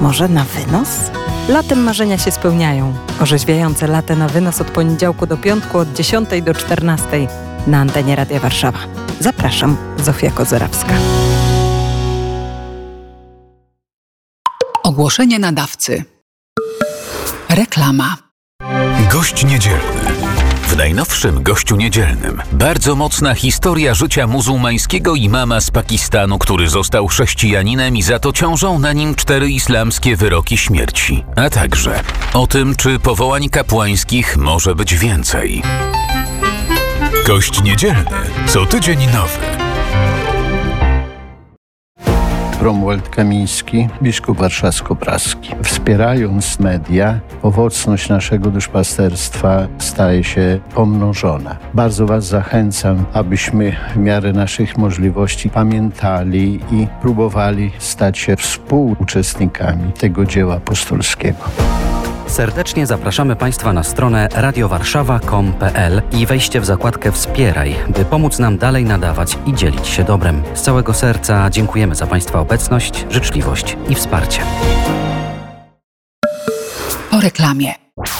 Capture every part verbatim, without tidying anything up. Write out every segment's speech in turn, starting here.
Może na wynos? Latem marzenia się spełniają. Orzeźwiające latte na wynos od poniedziałku do piątku od dziesiątej do czternastej na antenie Radia Warszawa. Zapraszam, Zofia Kozerawska. Ogłoszenie nadawcy. Reklama. Gość niedzielny. W najnowszym Gościu Niedzielnym bardzo mocna historia życia muzułmańskiego imama z Pakistanu, który został chrześcijaninem i za to ciążą na nim cztery islamskie wyroki śmierci. A także o tym, czy powołań kapłańskich może być więcej. Gość Niedzielny. Co tydzień nowy. Romuald Kamiński, biskup warszawsko-praski. Wspierając media, owocność naszego duszpasterstwa staje się pomnożona. Bardzo Was zachęcam, abyśmy w miarę naszych możliwości pamiętali i próbowali stać się współuczestnikami tego dzieła apostolskiego. Serdecznie zapraszamy Państwa na stronę radiowarszawa kropka com kropka pe el i wejście w zakładkę Wspieraj, by pomóc nam dalej nadawać i dzielić się dobrem. Z całego serca dziękujemy za Państwa obecność, życzliwość i wsparcie. Po reklamie.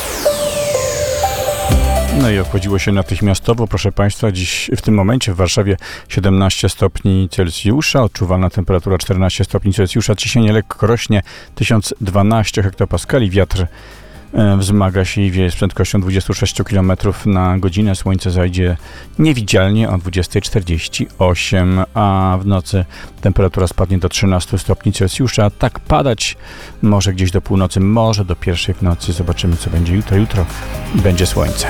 No i ochłodziło się natychmiastowo, proszę Państwa, dziś w tym momencie w Warszawie siedemnaście stopni Celsjusza, odczuwalna temperatura czternaście stopni Celsjusza, ciśnienie lekko rośnie, tysiąc dwanaście hektopaskali, wiatr e, wzmaga się i wieje z prędkością dwadzieścia sześć kilometrów na godzinę, słońce zajdzie niewidzialnie o dwudziesta czterdzieści osiem, a w nocy temperatura spadnie do trzynaście stopni Celsjusza, tak padać może gdzieś do północy, może do pierwszej w nocy, zobaczymy co będzie jutro, jutro będzie słońce.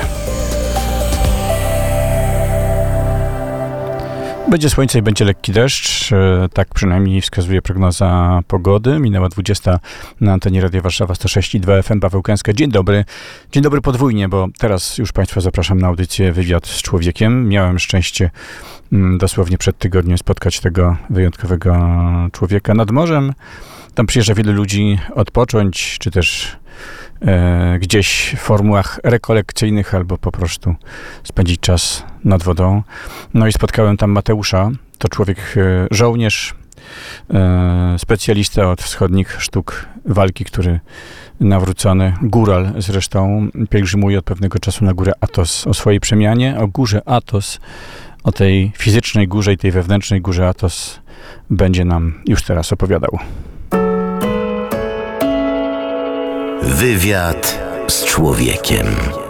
Będzie słońce i będzie lekki deszcz, tak przynajmniej wskazuje prognoza pogody. Minęła dwudziesta na antenie Radia Warszawa sto sześć i dwa F M Paweł Kęska. Dzień dobry. Dzień dobry podwójnie, bo teraz już Państwa zapraszam na audycję Wywiad z Człowiekiem. Miałem szczęście dosłownie przed tygodniem spotkać tego wyjątkowego człowieka nad morzem. Tam przyjeżdża wielu ludzi odpocząć, czy też e, gdzieś w formułach rekolekcyjnych, albo po prostu spędzić czas nad wodą. No i spotkałem tam Mateusza. To człowiek, e, żołnierz, e, specjalista od wschodnich sztuk walki, który nawrócony, góral zresztą, pielgrzymuje od pewnego czasu na górę Athos. O swojej przemianie, o górze Athos, o tej fizycznej górze i tej wewnętrznej górze Athos będzie nam już teraz opowiadał. Wywiad z człowiekiem.